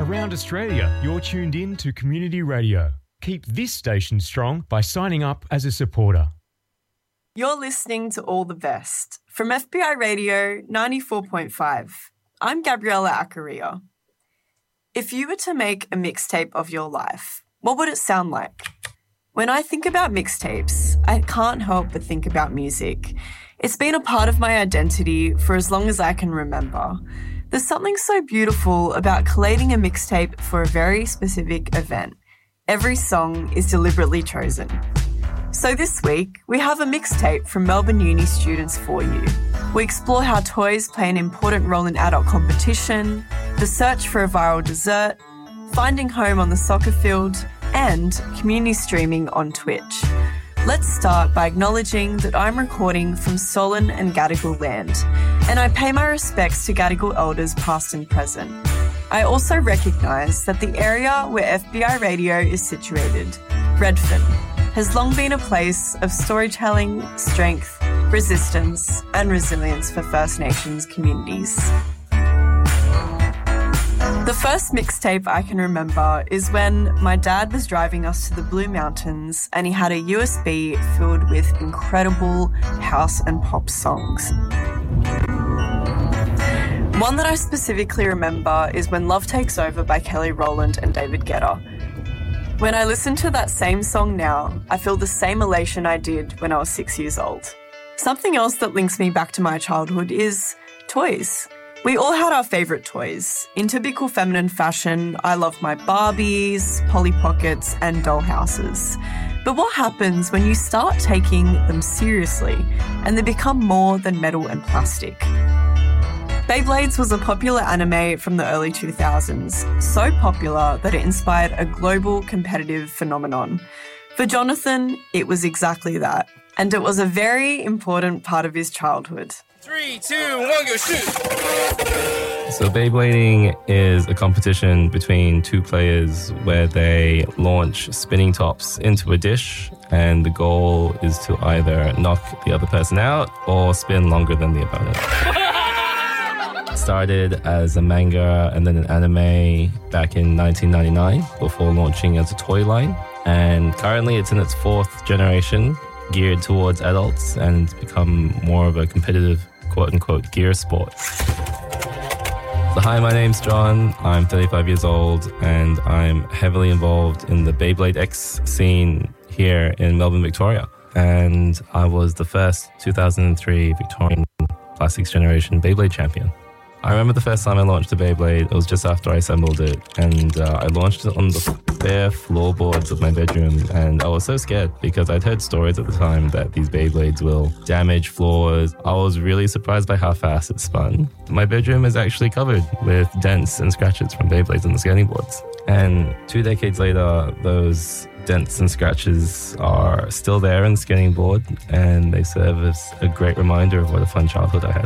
Around Australia, you're tuned in to Community Radio. Keep this station strong by signing up as a supporter. You're listening to All the Best from FBI Radio 94.5. I'm Gabriella Acaria. If you were to make a mixtape of your life, what would it sound like? When I think about mixtapes, I can't help but think about music. It's been a part of my identity for as long as I can remember. There's something so beautiful about collating a mixtape for a very specific event. Every song is deliberately chosen. So this week, we have a mixtape from Melbourne Uni students for you. We explore how toys play an important role in adult competition, the search for a viral dessert, finding home on the soccer field, and community streaming on Twitch. Let's start by acknowledging that I'm recording from Solon and Gadigal land, and I pay my respects to Gadigal elders past and present. I also recognise that the area where FBI Radio is situated, Redfern, has long been a place of storytelling, strength, resistance, and resilience for First Nations communities. The first mixtape I can remember is when my dad was driving us to the Blue Mountains and he had a USB filled with incredible house and pop songs. One that I specifically remember is When Love Takes Over by Kelly Rowland and David Guetta. When I listen to that same song now, I feel the same elation I did when I was 6 years old. Something else that links me back to my childhood is toys. We all had our favourite toys. In typical feminine fashion, I loved my Barbies, Polly Pockets, and doll houses. But what happens when you start taking them seriously and they become more than metal and plastic? Beyblades was a popular anime from the early 2000s, so popular that it inspired a global competitive phenomenon. For Jonathan, it was exactly that, and it was a very important part of his childhood. 3, 2, 1, go shoot! So Beyblading is a competition between two players where they launch spinning tops into a dish, and the goal is to either knock the other person out or spin longer than the opponent. Started as a manga and then an anime back in 1999 before launching as a toy line. And currently it's in its fourth generation, geared towards adults, and it's become more of a competitive quote-unquote gear sport. So hi, my name's John. I'm 35 years old and I'm heavily involved in the Beyblade X scene here in Melbourne, Victoria. And I was the first 2003 Victorian Plastics Generation Beyblade champion. I remember the first time I launched a Beyblade, it was just after I assembled it, and I launched it on the bare floorboards of my bedroom, and I was so scared because I'd heard stories at the time that these Beyblades will damage floors. I was really surprised by how fast it spun. My bedroom is actually covered with dents and scratches from Beyblades on the skating boards. And 2 decades later, those dents and scratches are still there in the skating board, and they serve as a great reminder of what a fun childhood I had.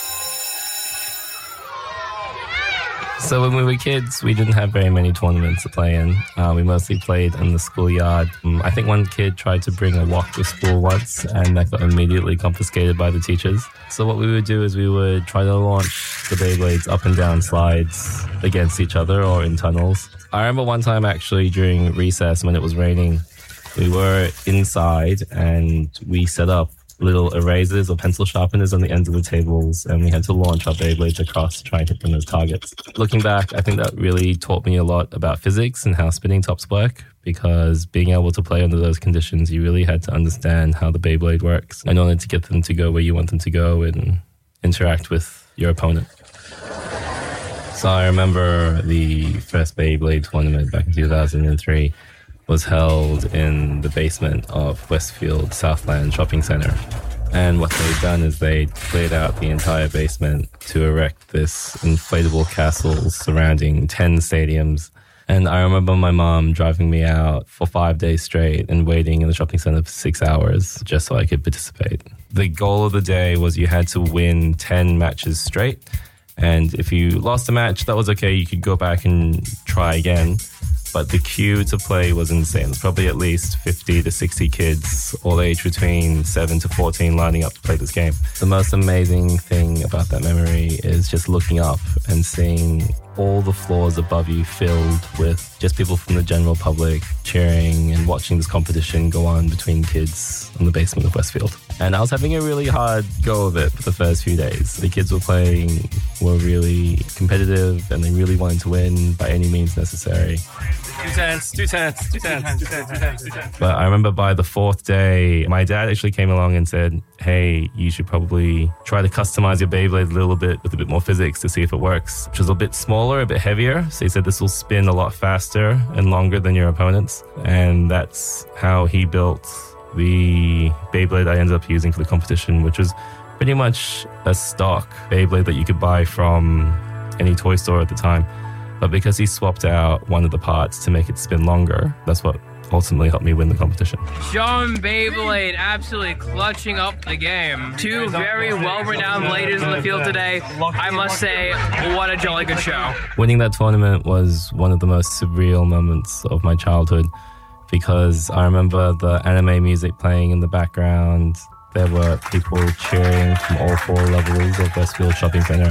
So when we were kids, we didn't have very many tournaments to play in. We mostly played in the schoolyard. I think one kid tried to bring a wok to school once, and that got immediately confiscated by the teachers. So what we would do is we would try to launch the Beyblades up and down slides against each other or in tunnels. I remember one time actually during recess when it was raining, we were inside and we set up little erasers or pencil sharpeners on the ends of the tables, and we had to launch our Beyblades across to try and hit them as targets. Looking back, I think that really taught me a lot about physics and how spinning tops work, because being able to play under those conditions, you really had to understand how the Beyblade works in order to get them to go where you want them to go and interact with your opponent. So I remember the first Beyblade tournament back in 2003 was held in the basement of Westfield Southland Shopping Centre. And what they'd done is they'd cleared out the entire basement to erect this inflatable castle surrounding 10 stadiums. And I remember my mom driving me out for 5 days straight and waiting in the shopping centre for 6 hours just so I could participate. The goal of the day was you had to win 10 matches straight. And if you lost a match, that was okay. You could go back and try again. But the queue to play was insane. There's probably at least 50 to 60 kids, all aged between 7 to 14, lining up to play this game. The most amazing thing about that memory is just looking up and seeing all the floors above you filled with just people from the general public cheering and watching this competition go on between kids in the basement of Westfield. And I was having a really hard go of it for the first few days. The kids were really competitive and they really wanted to win by any means necessary. 2 tenths. But I remember by the 4th day, my dad actually came along and said, hey, you should probably try to customize your Beyblade a little bit with a bit more physics to see if it works, which was a bit smaller, a bit heavier. So he said this will spin a lot faster and longer than your opponents. And that's how he built the Beyblade I ended up using for the competition, which was pretty much a stock Beyblade that you could buy from any toy store at the time. But because he swapped out one of the parts to make it spin longer, that's what ultimately helped me win the competition. Sean Beyblade absolutely clutching up the game. 2 very well-renowned ladies in the field today. I must say, what a jolly good show. Winning that tournament was one of the most surreal moments of my childhood because I remember the anime music playing in the background. There were people cheering from all 4 levels of Westfield Shopping Centre.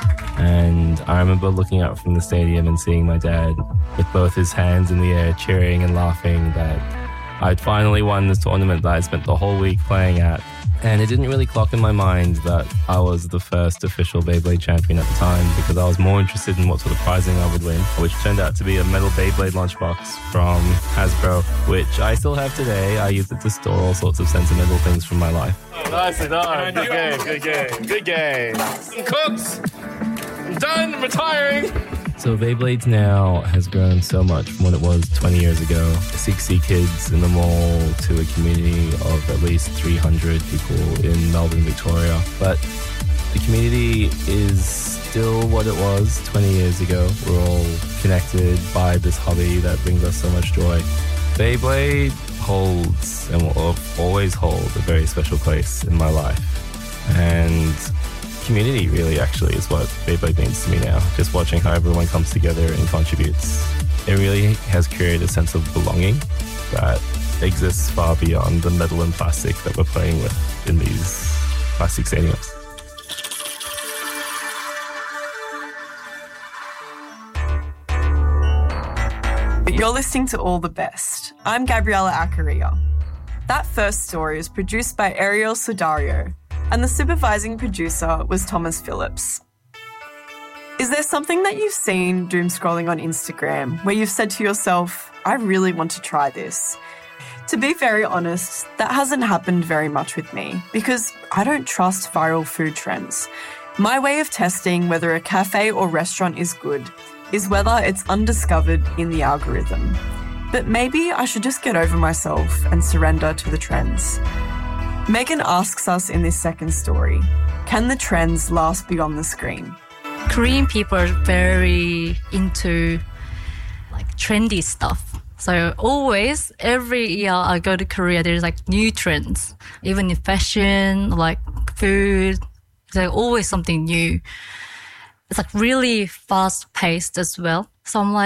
And I remember looking out from the stadium and seeing my dad with both his hands in the air cheering and laughing that I'd finally won this tournament that I spent the whole week playing at. And it didn't really clock in my mind that I was the first official Beyblade champion at the time because I was more interested in what sort of prizing I would win, which turned out to be a metal Beyblade lunchbox from Hasbro, which I still have today. I use it to store all sorts of sentimental things from my life. Nicely done. Good game. Cooks! I'm done retiring. So Beyblades now has grown so much from what it was 20 years ago. 60 kids in the mall to a community of at least 300 people in Melbourne, Victoria. But the community is still what it was 20 years ago. We're all connected by this hobby that brings us so much joy. Beyblade holds and will always hold a very special place in my life. And community really actually is what Beyblade means to me now. Just watching how everyone comes together and contributes. It really has created a sense of belonging that exists far beyond the metal and plastic that we're playing with in these plastic stadiums. You're listening to All the Best. I'm Gabriella Acaria. That first story was produced by Ariel Sudario, and the supervising producer was Thomas Phillips. Is there something that you've seen doom scrolling on Instagram where you've said to yourself, I really want to try this? To be very honest, that hasn't happened very much with me because I don't trust viral food trends. My way of testing whether a cafe or restaurant is good is whether it's undiscovered in the algorithm. But maybe I should just get over myself and surrender to the trends. Megan asks us in this second story, can the trends last beyond the screen? Korean people are very into trendy stuff. So always, every year I go to Korea, there's new trends. Even in fashion, food, there's always something new. It's really fast paced as well. So I'm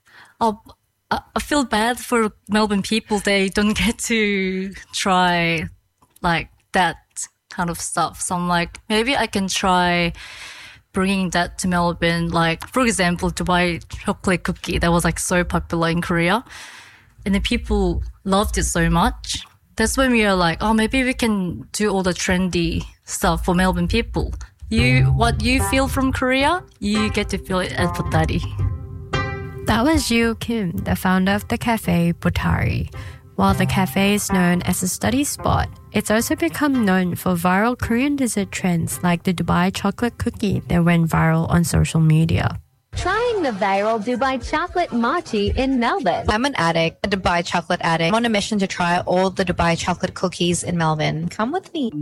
I feel bad for Melbourne people. They don't get to try that kind of stuff. So I'm maybe I can try bringing that to Melbourne. For example, Dubai chocolate cookie that was so popular in Korea, and the people loved it so much. That's when we are maybe we can do all the trendy stuff for Melbourne people. What you feel from Korea, you get to feel it at Butari. That was Yoo Kim, the founder of the cafe Butari. While the cafe is known as a study spot, it's also become known for viral Korean dessert trends like the Dubai chocolate cookie that went viral on social media. Trying the viral Dubai chocolate mochi in Melbourne. I'm an addict, a Dubai chocolate addict. I'm on a mission to try all the Dubai chocolate cookies in Melbourne. Come with me.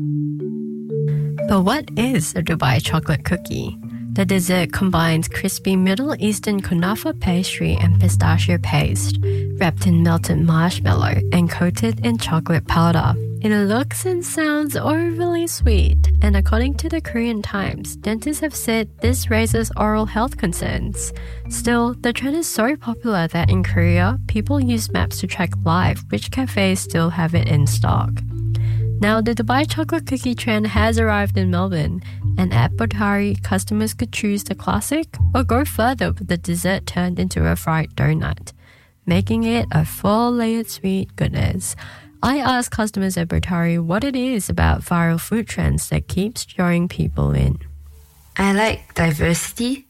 But what is a Dubai chocolate cookie? The dessert combines crispy Middle Eastern kunafa pastry and pistachio paste, wrapped in melted marshmallow and coated in chocolate powder. It looks and sounds overly sweet, and according to the Korean Times, dentists have said this raises oral health concerns. Still, the trend is so popular that in Korea, people use maps to track live which cafes still have it in stock. Now, the Dubai chocolate cookie trend has arrived in Melbourne, And at Botari, customers could choose the classic or go further with the dessert turned into a fried donut, making it a 4-layered sweet goodness. I asked customers at Botari what it is about viral food trends that keeps drawing people in. I like diversity,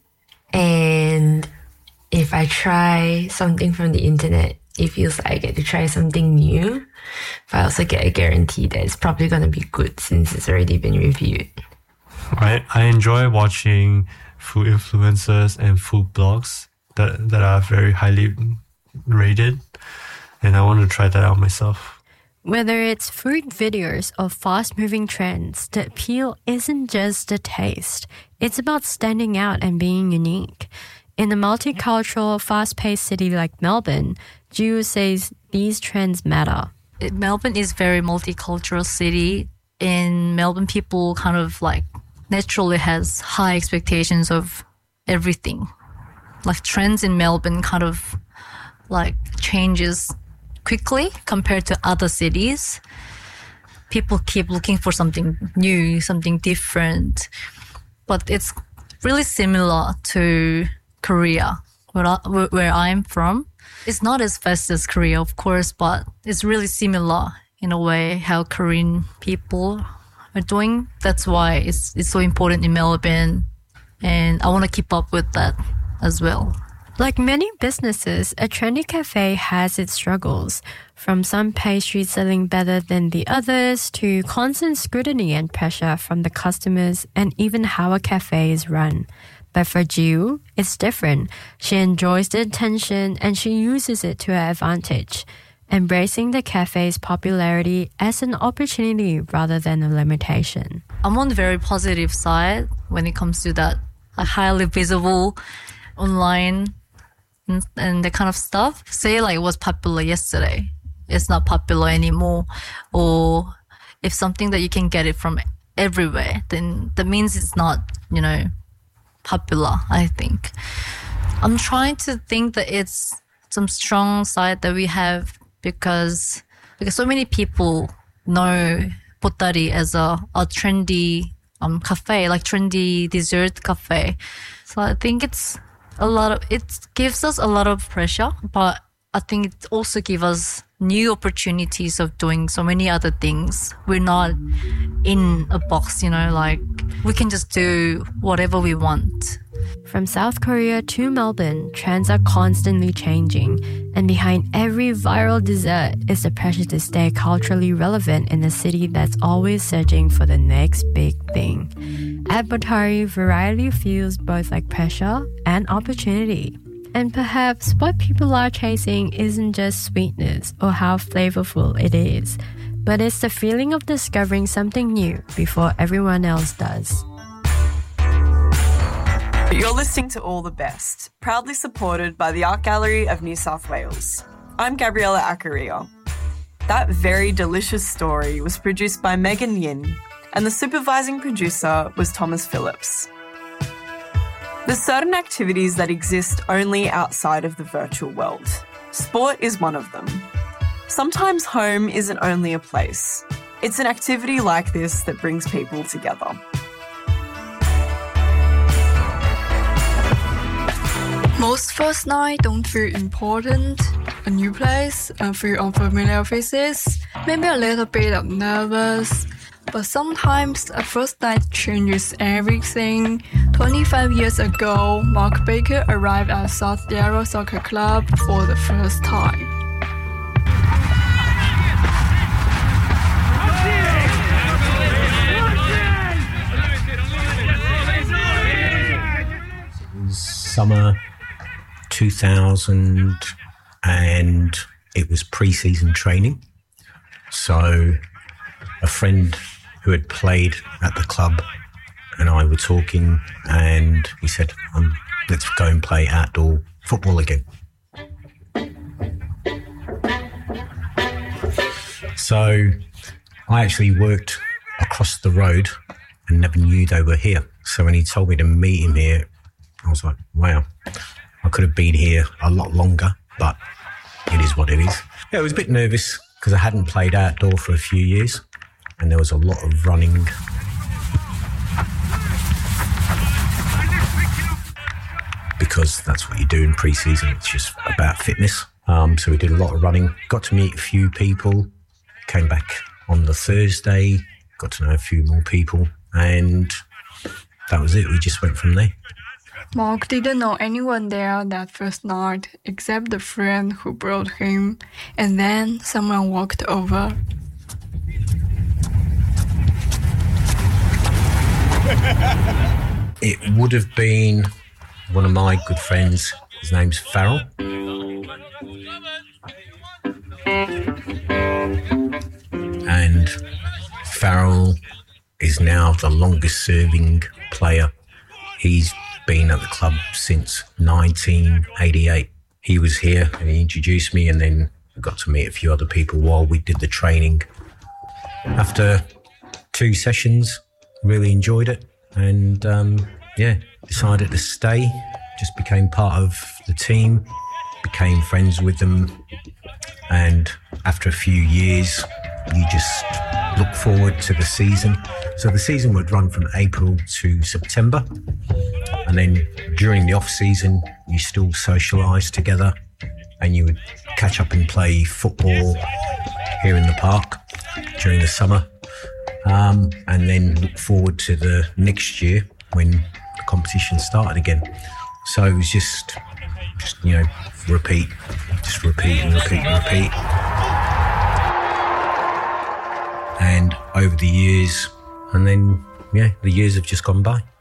and if I try something from the internet, it feels like I get to try something new, but I also get a guarantee that it's probably going to be good since it's already been reviewed. Right. I enjoy watching food influencers and food blogs that are very highly rated, and I want to try that out myself. Whether it's food videos or fast-moving trends, the appeal isn't just the taste. It's about standing out and being unique. In a multicultural, fast-paced city like Melbourne, Jiu says these trends matter. Melbourne is a very multicultural city. In Melbourne, people kind of like naturally has high expectations of everything. Like trends in Melbourne kind of like changes quickly compared to other cities. People keep looking for something new, something different. But it's really similar to Korea, where I'm from. It's not as fast as Korea, of course, but it's really similar in a way how Korean people are doing. That's why it's so important in Melbourne, and I want to keep up with that as well. Like many businesses, a trendy cafe has its struggles, from some pastries selling better than the others to constant scrutiny and pressure from the customers and even how a cafe is run. But for Jiu, it's different. She enjoys the attention and she uses it to her advantage, embracing the cafe's popularity as an opportunity rather than a limitation. I'm on the very positive side when it comes to that highly visible online and that kind of stuff. Say like it was popular yesterday, it's not popular anymore. Or if something that you can get it from everywhere, then that means it's not, popular, I think. I'm trying to think that it's some strong side that we have because so many people know Botari as a trendy cafe, like trendy dessert cafe. So I think it gives us a lot of pressure, but I think it also gives us new opportunities of doing so many other things. We're not in a box, like we can just do whatever we want. From South Korea to Melbourne, trends are constantly changing, and behind every viral dessert is the pressure to stay culturally relevant in a city that's always searching for the next big thing. At Botari, variety feels both like pressure and opportunity. And perhaps what people are chasing isn't just sweetness or how flavorful it is, but it's the feeling of discovering something new before everyone else does. You're listening to All the Best, proudly supported by the Art Gallery of New South Wales. I'm Gabriella Acaria. That very delicious story was produced by Megan Yin, and the supervising producer was Thomas Phillips. There's certain activities that exist only outside of the virtual world. Sport is one of them. Sometimes home isn't only a place. It's an activity like this that brings people together. Most first night don't feel important. A new place, a few unfamiliar faces, maybe a little bit of nervous. But sometimes a first night changes everything. 25 years ago, Mark Baker arrived at South Yarra Soccer Club for the first time. Summer 2000, and it was pre-season training. So a friend who had played at the club and I were talking, and he said, let's go and play outdoor football again. So I actually worked across the road and never knew they were here. So when he told me to meet him here, I was like, wow, I could have been here a lot longer, but it is what it is. Yeah, I was a bit nervous because I hadn't played outdoor for a few years and there was a lot of running. because that's what you do in pre-season. It's just about fitness. So we did a lot of running, got to meet a few people, came back on the Thursday, got to know a few more people, and that was it. We just went from there. Mark didn't know anyone there that first night except the friend who brought him, and then someone walked over. It would have been one of my good friends. His name's Farrell. And Farrell is now the longest serving player. He's been at the club since 1988. He was here and he introduced me, and then I got to meet a few other people while we did the training. After 2 sessions, really enjoyed it, and decided to stay. Just became part of the team, became friends with them, and after a few years, you just look forward to the season. So the season would run from April to September, and then during the off-season, you still socialise together, and you would catch up and play football here in the park during the summer, and then look forward to the next year when the competition started again. So it was just repeat and repeat and repeat. And over the years, and then, the years have just gone by.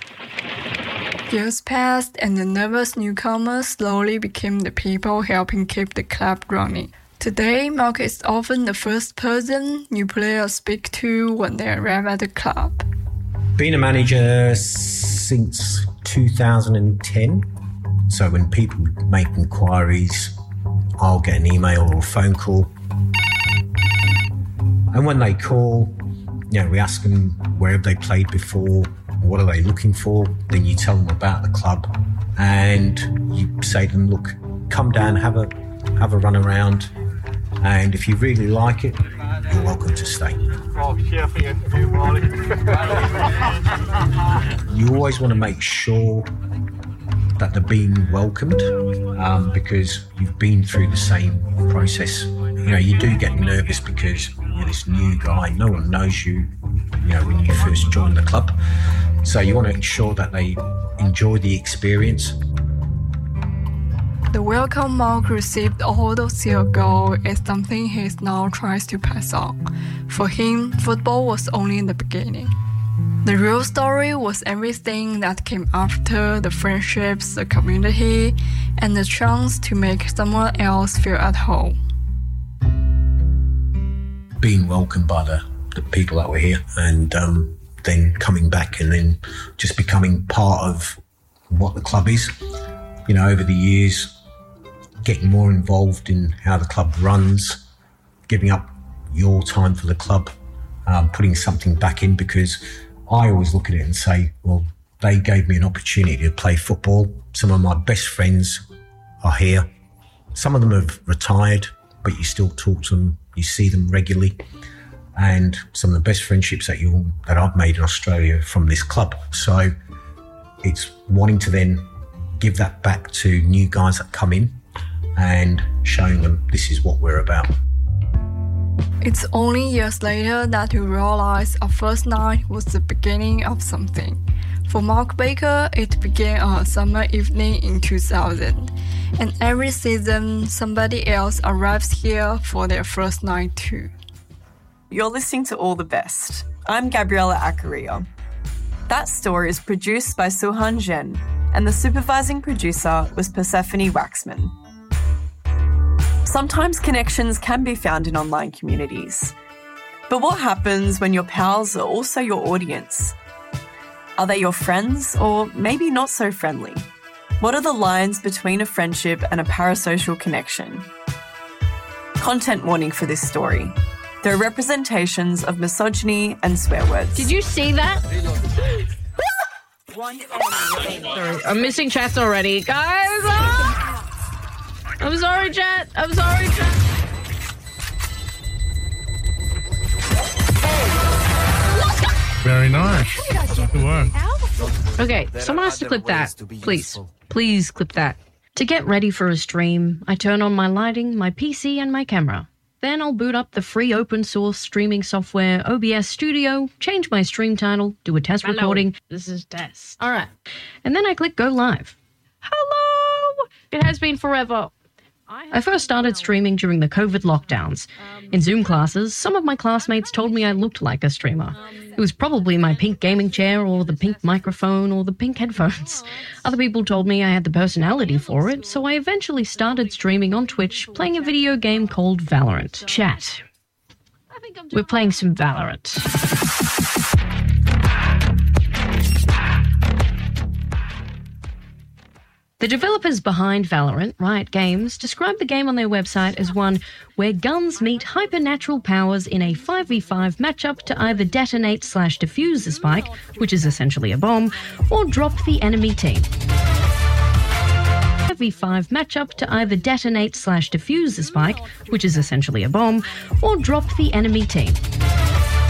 Years passed, and the nervous newcomers slowly became the people helping keep the club running. Today, Mark is often the first person new players speak to when they arrive at the club. Been a manager since 2010. So when people make inquiries, I'll get an email or a phone call. And when they call, we ask them where have they played before, what are they looking for. Then you tell them about the club, and you say to them, look, come down, have a run around, and if you really like it, you're welcome to stay. You always want to make sure that they're being welcomed, because you've been through the same process. You do get nervous because you're this new guy, no one knows you, when you first join the club. So you want to ensure that they enjoy the experience. The welcome Mark received all those years ago is something he now tries to pass on. For him, football was only the beginning. The real story was everything that came after: the friendships, the community, and the chance to make someone else feel at home. Being welcomed by the people that were here, and then coming back and then just becoming part of what the club is. Over the years, getting more involved in how the club runs, giving up your time for the club, putting something back in, because I always look at it and say, well, they gave me an opportunity to play football. Some of my best friends are here. Some of them have retired, but you still talk to them, you see them regularly. And some of the best friendships that I've made in Australia from this club. So it's wanting to then give that back to new guys that come in and showing them this is what we're about. It's only years later that you realize our first night was the beginning of something. For Mark Baker, it began on a summer evening in 2000, and every season somebody else arrives here for their first night too. You're listening to All the Best. I'm Gabriella Acaria. That story is produced by Suhan Zhen, and the supervising producer was Persephone Waxman. Sometimes connections can be found in online communities. But what happens when your pals are also your audience? Are they your friends, or maybe not so friendly? What are the lines between a friendship and a parasocial connection? Content warning for this story. There are representations of misogyny and swear words. Did you see that? Sorry, I'm missing chats already. Guys! I'm sorry, chat. Very nice. Good work. Okay, someone has to clip that. Please. Please clip that. To get ready for a stream, I turn on my lighting, my PC, and my camera. Then I'll boot up the free open source streaming software OBS Studio, change my stream title, do a test recording. This is test. All right. And then I click go live. Hello! It has been forever. I first started streaming during the COVID lockdowns. In Zoom classes, some of my classmates told me I looked like a streamer. It was probably my pink gaming chair or the pink microphone or the pink headphones. Other people told me I had the personality for it, so I eventually started streaming on Twitch, playing a video game called Valorant. Chat. We're playing some Valorant. The developers behind Valorant, Riot Games, describe the game on their website as one where guns meet hypernatural powers in a 5v5 matchup to either detonate/defuse the spike, which is essentially a bomb, or drop the enemy team. 5v5 matchup to either detonate/defuse the spike, which is essentially a bomb, or drop the enemy team.